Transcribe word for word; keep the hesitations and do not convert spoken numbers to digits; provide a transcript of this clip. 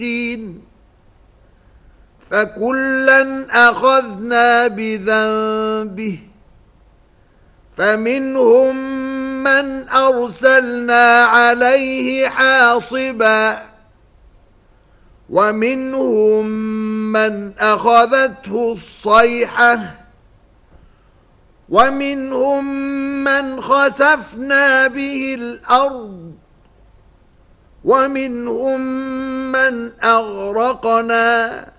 الطين فكلا أخذنا بذنبه فمنهم من أرسلنا عليه حاصبا ومنهم من أخذته الصيحة ومنهم من خسفنا به الأرض ومنهم من أغرقنا